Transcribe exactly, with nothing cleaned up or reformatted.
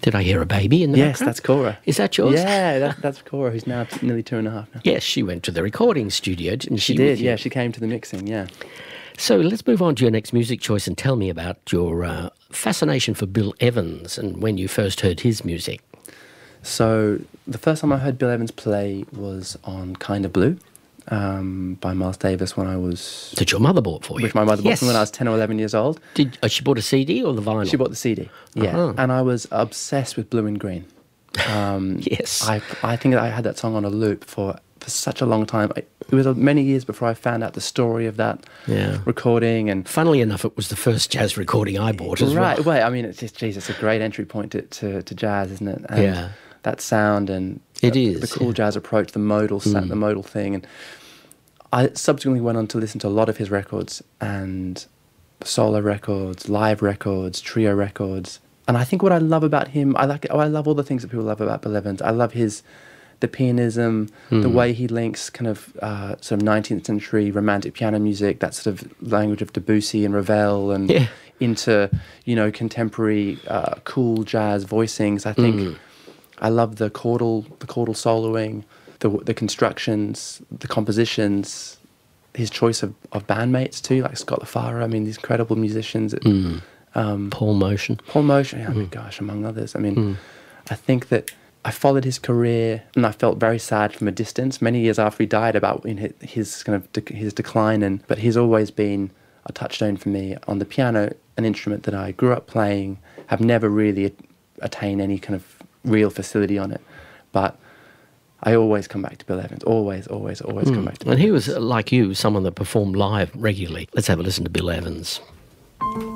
Did I hear a baby in the Yes, background? that's Cora. Is that yours? Yeah, that, that's Cora, who's now nearly two and a half now. Yes, she went to the recording studio, didn't she? She did, with you? yeah. She came to the mixing, yeah. So let's move on to your next music choice and tell me about your uh, fascination for Bill Evans and when you first heard his music. So the first time I heard Bill Evans play was on Kinda Blue um, by Miles Davis when I was... That your mother bought for you? Which my mother bought Yes. for me when I was ten or eleven years old. Did uh, she bought a C D or the vinyl? She bought the C D, yeah. Uh-huh. And I was obsessed with Blue and Green. Um, Yes. I, I think I had that song on a loop for, for such a long time. It was many years before I found out the story of that Yeah. recording. And Funnily enough, it was the first jazz recording I bought as right, well. well, I mean, it's just, geez, it's a great entry point to, to, to jazz, isn't it? And Yeah. that sound and It the, is, the cool yeah. jazz approach, the modal sound, the modal thing. And I subsequently went on to listen to a lot of his records and solo records, live records, trio records. And I think what I love about him, I like, oh, I love all the things that people love about Bill Evans. I love his, the pianism, the way he links kind of uh, sort of nineteenth century romantic piano music, that sort of language of Debussy and Ravel, and Yeah. into, you know, contemporary uh, cool jazz voicings. I think I love the chordal, the chordal soloing, the the constructions, the compositions, his choice of, of bandmates too, like Scott LaFaro. I mean, these incredible musicians. Um, Paul Motion. Paul Motion, oh my gosh, among others. I mean, I think that I followed his career and I felt very sad from a distance many years after he died about in his, his kind of de- his decline. And but he's always been a touchstone for me on the piano, an instrument that I grew up playing, have never really a- attained any kind of real facility on it, but I always come back to Bill Evans. Always, always, always come back to Bill And he Evans. was, uh, like you, someone that performed live regularly. Let's have a listen to Bill Evans.